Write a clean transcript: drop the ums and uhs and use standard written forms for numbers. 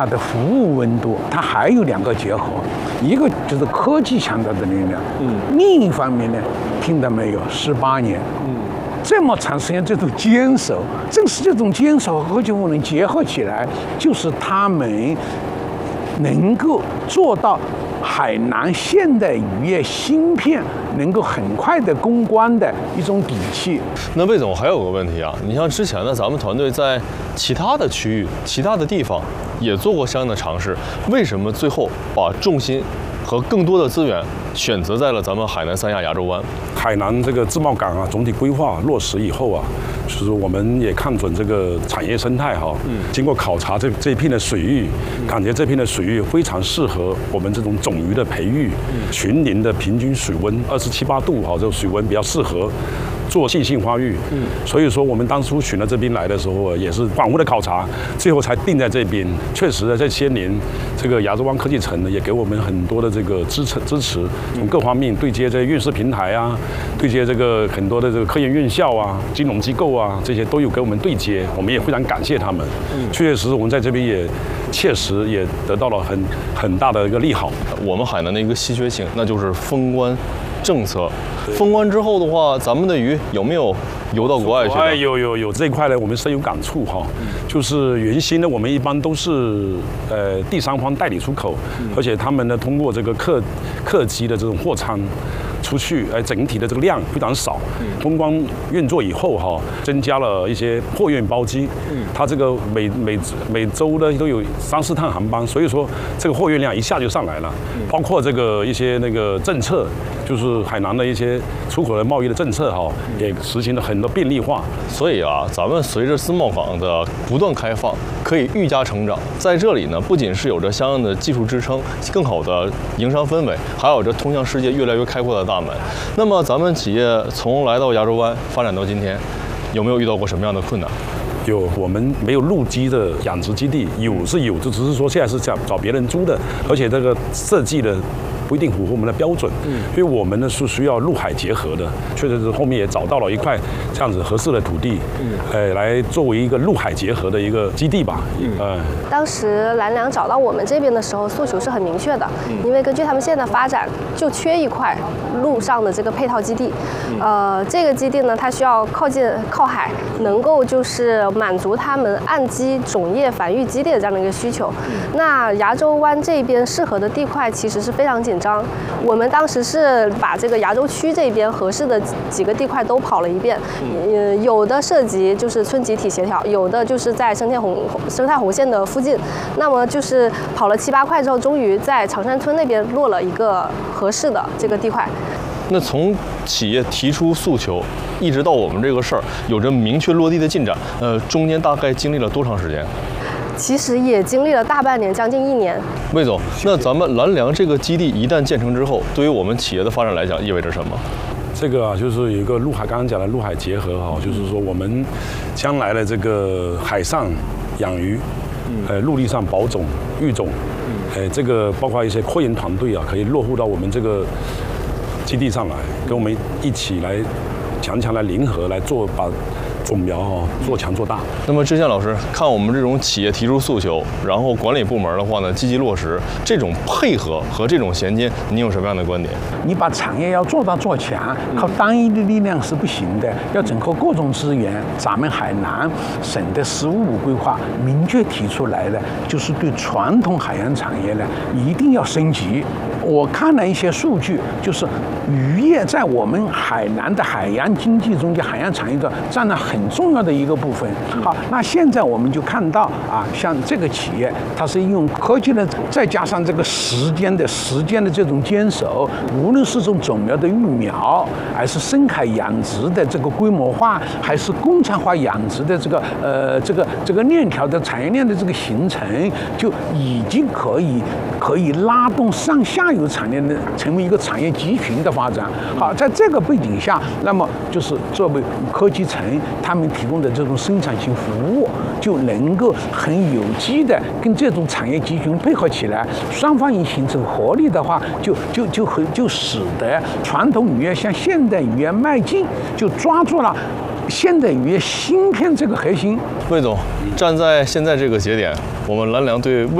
它的服务温度，它还有两个结合，一个就是科技强大的力量，另一方面呢，听到没有，18年，这么长时间这种坚守，正是这种坚守和科技服务能结合起来，就是他们能够做到海南现代渔业芯片能够很快的攻关的一种底气。 那魏总还有个问题啊，你像之前呢，咱们团队在其他的区域、其他的地方也做过相应的尝试，为什么最后把重心和更多的资源选择在了咱们海南三亚亚洲湾？ 海南这个自贸港啊，总体规划落实以后啊，就是我们也看准这个产业生态哈，经过考察这一片的水域，感觉这片的水域非常适合我们这种种鱼的培育，群龄的平均水温27、8度哈，这个水温比较适合做细性发育，所以说我们当初选到这边来的时候，也是反复的考察，最后才定在这边。确实在这些年，这个亚洲湾科技城呢，也给我们很多的这个支持，从各方面对接这院士平台啊，对接这个很多的这个科研院校啊、金融机构啊，这些都有给我们对接，我们也非常感谢他们。确实，我们在这边也切实也得到了很大的一个利好。 我们海南的一个稀缺性，那就是封关政策。封关之后的话，咱们的鱼有没有游到国外去？ 有这一块呢，我们深有感触哈。就是原先呢，我们一般都是第三方代理出口，而且他们呢通过这个客机的这种货舱出去，整体的这个量非常少。封关运作以后哈，增加了一些货运包机，它这个每周呢都有3、4趟航班，所以说这个货运量一下就上来了。包括这个一些那个政策，就是海南的一些出口的贸易的政策哈，也实行了很多便利化。 所以啊，咱们随着自贸港的不断开放，可以愈加成长。在这里呢，不仅是有着相应的技术支撑，更好的营商氛围，还有着通向世界越来越开阔的大门。那么，咱们企业从来到亚洲湾发展到今天，有没有遇到过什么样的困难？ 有，我们没有陆基的养殖基地，有，就只是说现在是找别人租的，而且这个设计的不一定符合我们的标准，所以我们呢是需要陆海结合的。确实是后面也找到了一块这样子合适的土地，来作为一个陆海结合的一个基地吧。 当时蓝粮找到我们这边的时候，诉求是很明确的，因为根据他们现在的发展，就缺一块陆上的这个配套基地。这个基地呢，它需要靠海，能够就是满足他们岸基种业繁育基地的这样的一个需求。那亚洲湾这边适合的地块其实是非常紧张，我们当时是把这个亚洲区这边合适的几个地块都跑了一遍，有的涉及就是村集体协调，有的就是在生态红线的附近，那么就是跑了7、8块之后，终于在长山村那边落了一个合适的这个地块。 那从企业提出诉求，一直到我们这个事儿有着明确落地的进展，中间大概经历了多长时间？ 其实也经历了大半年，将近1年。 魏总，那咱们蓝粮这个基地一旦建成之后，对于我们企业的发展来讲，意味着什么？ 这个啊，就是有一个陆海，刚刚讲的陆海结合哈，就是说我们将来的这个海上养鱼，陆地上保种育种，这个包括一些科研团队啊，可以落户到我们这个基地上来，跟我们一起来强来联合来做把种苗做强做大。 那么志宪老师，看我们这种企业提出诉求，然后管理部门的话呢积极落实，这种配合和这种衔接，您有什么样的观点？ 你把产业要做大做强，靠单一的力量是不行的，要整合各种资源。咱们海南省的“十五五”规划明确提出来的，就是对传统海洋产业呢一定要升级。我看了一些数据，就是渔业在我们海南的海洋经济中间，海洋产业中占了很重要的一个部分。好，那现在我们就看到啊，像这个企业，它是应用科技的，再加上这个时间的这种坚守，无论是这种种苗的育苗，还是深海养殖的这个规模化，还是工厂化养殖的这个链条的产业链的这个形成，就已经可以拉动上下游产业的成为一个产业集群的发展。好，在这个背景下，那么就是作为科技城，他们提供的这种生产性服务，就能够很有机的跟这种产业集群配合起来，双方一形成合力的话，就使得传统渔业向现代渔业迈进，就抓住了现代渔业芯片这个核心。 魏总，站在现在这个节点，我们蓝粮对